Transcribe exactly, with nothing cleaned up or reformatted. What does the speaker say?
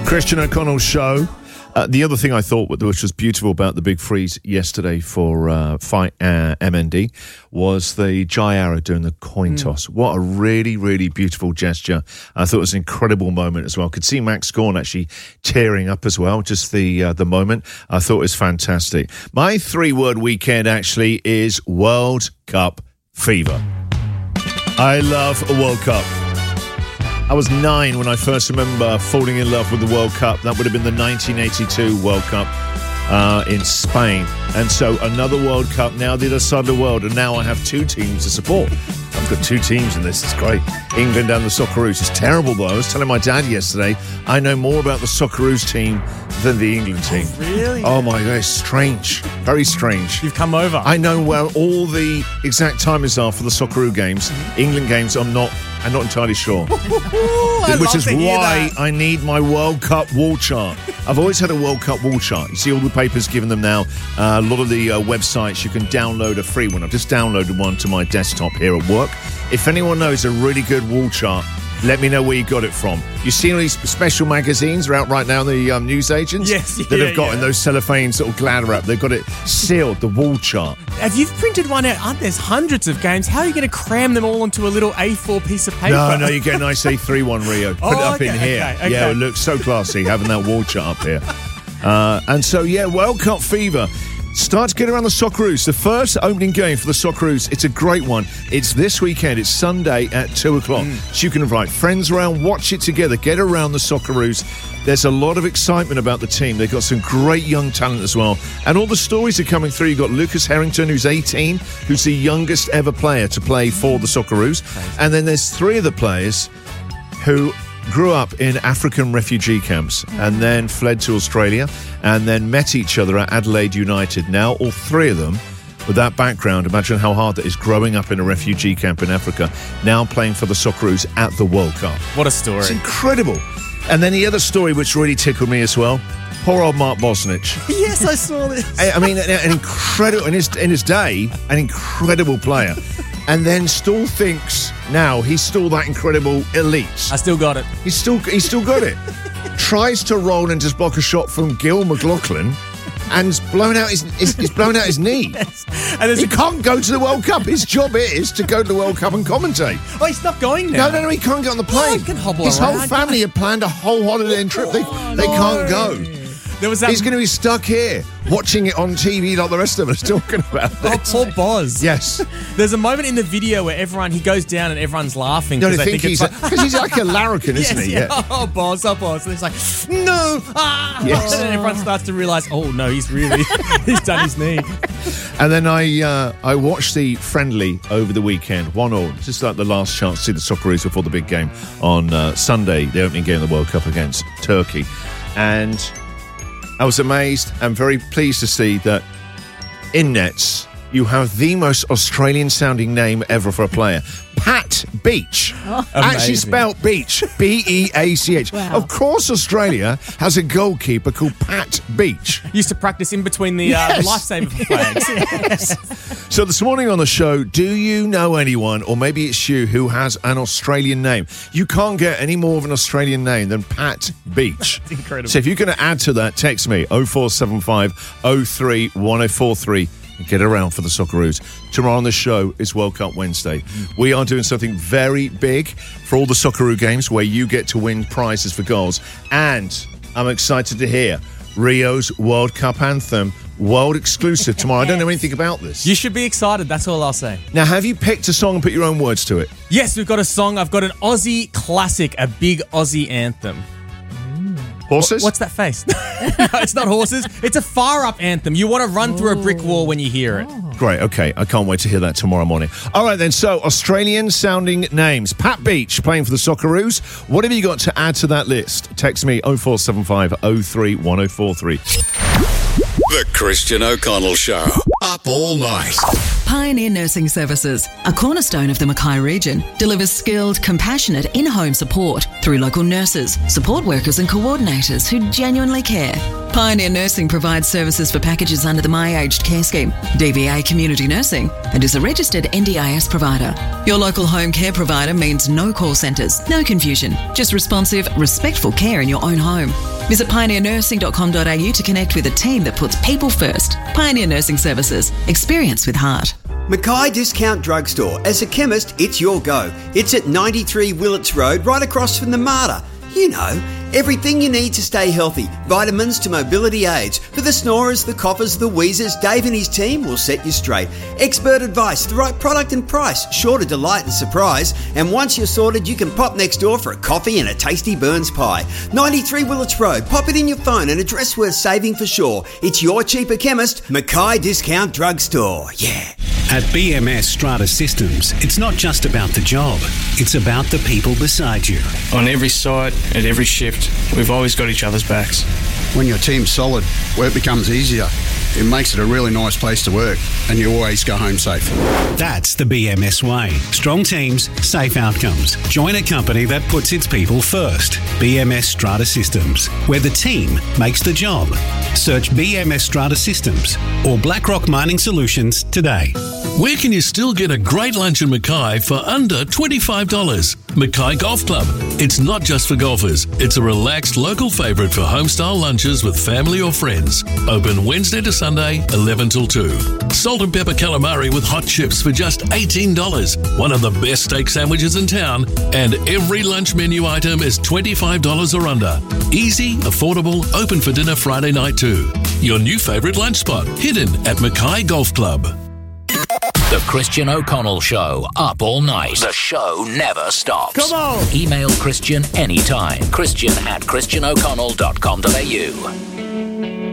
Christian O'Connell Show. Uh, the other thing I thought which was beautiful about the big freeze yesterday for uh, Fight uh, M N D was the Jai Arrow doing the coin mm. toss. What a really, really beautiful gesture. I thought it was an incredible moment as well. Could see Max Gawn actually tearing up as well, just the uh, the moment. I thought it was fantastic. My three-word weekend actually is World Cup fever. I love a World Cup. I was nine when I first remember falling in love with the World Cup. That would have been the nineteen eighty-two World Cup uh, in Spain. And so another World Cup, now the other side of the world, and now I have two teams to support. I've got two teams in this. It's great. England and the Socceroos. It's terrible, though. I was telling my dad yesterday, I know more about the Socceroos team than the England team. Oh, really? Oh, my God. It's strange. Very strange. You've come over. I know where all the exact timings are for the Socceroo games. Mm-hmm. England games, I'm not... I'm not entirely sure. Which is why I need my World Cup wall chart. I've always had a World Cup wall chart. You see all the papers given them now. Uh, a lot of the uh, websites, you can download a free one. I've just downloaded one to my desktop here at work. If anyone knows a really good wall chart, let me know where you got it from. You see all these special magazines are out right now, the um, newsagents? Yes, That yeah, have got yeah. in those cellophane sort of glad wrap. They've got it sealed, the wall chart. Have you printed one out? Aren't there's hundreds of games? How are you going to cram them all onto a little A four piece of paper? No, no, you get a nice A three one, Rio. Put oh, it up okay, in here. Okay, okay. Yeah, it looks so classy having that wall chart up here. Uh, and so, yeah, World Cup fever. Start to get around the Socceroos. The first opening game for the Socceroos, it's a great one. It's this weekend. It's Sunday at two o'clock. Mm. So you can invite friends around, watch it together, get around the Socceroos. There's a lot of excitement about the team. They've got some great young talent as well. And all the stories are coming through. You've got Lucas Harrington, who's eighteen, who's the youngest ever player to play for the Socceroos. And then there's three of the players who grew up in African refugee camps and then fled to Australia and then met each other at Adelaide United. Now all three of them, with that background, imagine how hard that is growing up in a refugee camp in Africa, now playing for the Socceroos at the World Cup. What a story. It's incredible. And then the other story which really tickled me as well, poor old Mark Bosnich. Yes, I saw this. I, I mean, an, an incredible, in his, in his day, an incredible player. And then still thinks now he's still that incredible elite. I still got it. He's still he's still got it. Tries to roll and just block a shot from Gil McLaughlin, and he's blown out his he's, he's blown out his knee. Yes. And he a... can't go to the World Cup. His job is to go to the World Cup and commentate. Oh, he's not going now. No, no, no. He can't get on the plane. Oh, can hobble his around. whole family had planned a whole holiday and trip. They oh, they no. can't go. There was that... He's going to be stuck here, watching it on T V like the rest of us talking about Oh, this. poor Boz. Yes. There's a moment in the video where everyone, he goes down and everyone's laughing. No, because I they think, think he's it's because he's like a larrikin, isn't yes, he? Yeah. Yeah. Oh, Boz, oh, Boz. And it's like, no. Ah. Yes. And then everyone starts to realise, oh, no, he's really, he's done his knee. And then I uh, I watched the friendly over the weekend, one all. It's just like the last chance to see the Socceroos before the big game on uh, Sunday, the opening game of the World Cup against Turkey. And I was amazed and very pleased to see that in nets, you have the most Australian-sounding name ever for a player. Pat Beach. Oh. Actually spelled Beach. B E A C H. Wow. Of course Australia has a goalkeeper called Pat Beach. Used to practice in between the, uh, Yes. the lifesaver flags. Yes. So this morning on the show, do you know anyone, or maybe it's you, who has an Australian name? You can't get any more of an Australian name than Pat Beach. That's incredible. So if you're going to add to that, text me oh four seven five oh three one oh four three. Get around for the Socceroos. Tomorrow on the show is World Cup Wednesday. We are doing something very big for all the Socceroo games where you get to win prizes for goals. And I'm excited to hear Rio's World Cup anthem, world exclusive tomorrow. I don't know anything about this. You should be excited, that's all I'll say. Now, have you picked a song and put your own words to it? Yes, we've got a song. I've got an Aussie classic, a big Aussie anthem. Horses? What's that face? No, it's not horses. It's a fire-up anthem. You want to run through a brick wall when you hear it. Great, okay. I can't wait to hear that tomorrow morning. All right, then. So, Australian-sounding names. Pat Beach playing for the Socceroos. What have you got to add to that list? Text me oh four seven five oh three one oh four three. The Christian O'Connell Show. Up all night. Pioneer Nursing Services, a cornerstone of the Mackay region, delivers skilled, compassionate in-home support through local nurses, support workers and coordinators who genuinely care. Pioneer Nursing provides services for packages under the My Aged Care Scheme, D V A Community Nursing, and is a registered N D I S provider. Your local home care provider means no call centres, no confusion, just responsive, respectful care in your own home. Visit pioneer nursing dot com dot a u to connect with a team that puts people first. Pioneer Nursing Services. Experience with heart. Mackay Discount Drugstore. As a chemist, it's your go. It's at ninety-three Willits Road, right across from the MARTA. You know, everything you need to stay healthy. Vitamins to mobility aids. For the snorers, the coughers, the wheezers, Dave and his team will set you straight. Expert advice, the right product and price, sure to delight and surprise. And once you're sorted, you can pop next door for a coffee and a tasty Burns pie. ninety-three Willits Road. Pop it in your phone, an address worth saving for sure. It's your cheaper chemist, Mackay Discount Drugstore. Yeah. At B M S Strata Systems, it's not just about the job, it's about the people beside you. On every site, at every shift, we've always got each other's backs. When your team's solid, work becomes easier. It makes it a really nice place to work, and you always go home safe. That's the B M S way. Strong teams, safe outcomes. Join a company that puts its people first. B M S Strata Systems, where the team makes the job. Search B M S Strata Systems or BlackRock Mining Solutions today. Where can you still get a great lunch in Mackay for under twenty-five dollars? Mackay Golf Club. It's not just for golfers. It's a relaxed local favourite for home-style lunches with family or friends. Open Wednesday to Sunday, eleven till two. Salt and pepper calamari with hot chips for just eighteen dollars. One of the best steak sandwiches in town. And every lunch menu item is twenty-five dollars or under. Easy, affordable, open for dinner Friday night too. Your new favourite lunch spot, hidden at Mackay Golf Club. The Christian O'Connell Show, up all night. The show never stops. Come on! Email Christian anytime. Christian at christian o'connell dot com dot a u.